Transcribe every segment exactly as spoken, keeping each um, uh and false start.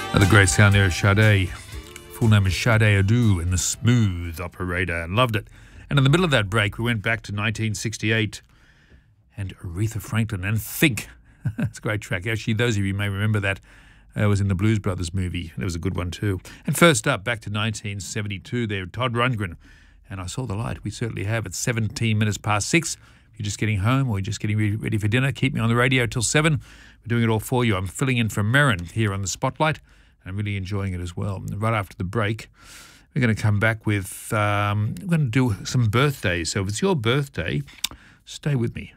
The great sound there of Sade. Full name is Sade Adu and the Smooth Operator. Loved it. And in the middle of that break, we went back to nineteen sixty-eight and Aretha Franklin and Think. It's a great track. Actually, those of you may remember that. It was in the Blues Brothers movie. That was a good one too. And first up, back to nineteen seventy-two there, Todd Rundgren. And I Saw the Light. We certainly have. It's seventeen minutes past six. If you're just getting home or you're just getting ready for dinner, keep me on the radio till seven. We're doing it all for you. I'm filling in for Merrin here on the Spotlight. I'm really enjoying it as well. Right after the break, we're going to come back with, um, we're going to do some birthdays. So if it's your birthday, stay with me.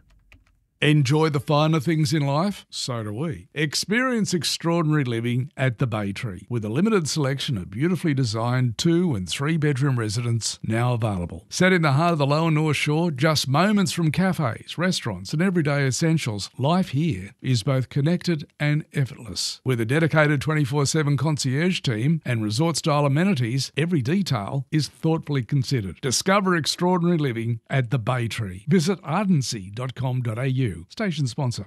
Enjoy the finer things in life? So do we. Experience extraordinary living at the Bay Tree with a limited selection of beautifully designed two and three bedroom residences now available. Set in the heart of the Lower North Shore, just moments from cafes, restaurants and everyday essentials, life here is both connected and effortless. With a dedicated twenty-four seven concierge team and resort-style amenities, every detail is thoughtfully considered. Discover extraordinary living at the Bay Tree. Visit ardency dot com dot a u. Station sponsor.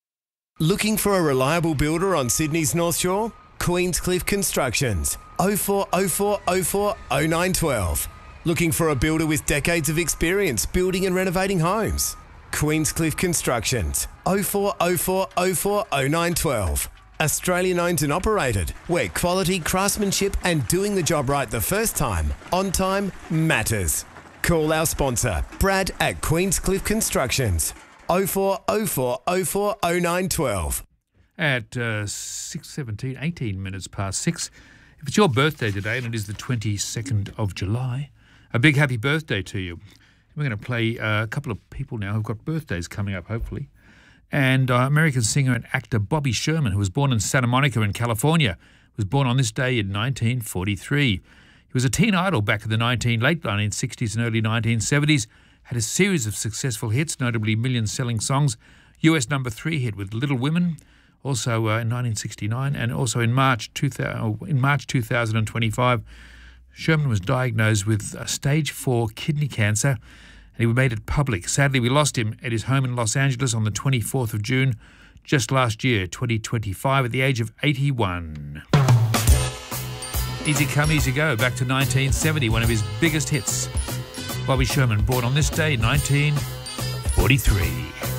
Looking for a reliable builder on Sydney's North Shore? Queenscliff Constructions. oh four oh four oh four oh nine one two. Looking for a builder with decades of experience building and renovating homes? Queenscliff Constructions. oh four oh four oh four oh nine one two. Australian owned and operated, where quality, craftsmanship and doing the job right the first time, on time, matters. Call our sponsor, Brad at Queenscliff Constructions. oh four oh four oh four oh nine one two. At uh, six seventeen, eighteen minutes past six. If it's your birthday today, and it is the twenty-second of July, a big happy birthday to you. We're going to play uh, a couple of people now who've got birthdays coming up, hopefully. And uh, American singer and actor Bobby Sherman, who was born in Santa Monica in California, was born on this day in nineteen forty-three. He was a teen idol back in the nineteen, late nineteen sixties and early nineteen seventies. Had a series of successful hits, notably million-selling songs. U S number three hit with Little Women, also uh, in nineteen sixty-nine, and also in March two thousand, in March two thousand twenty-five, Sherman was diagnosed with uh, stage four kidney cancer, and he made it public. Sadly, we lost him at his home in Los Angeles on the twenty-fourth of June, just last year, twenty twenty-five, at the age of eighty-one. Easy come, easy go. Back to nineteen seventy, one of his biggest hits. Bobby Sherman, born on this day, nineteen forty-three.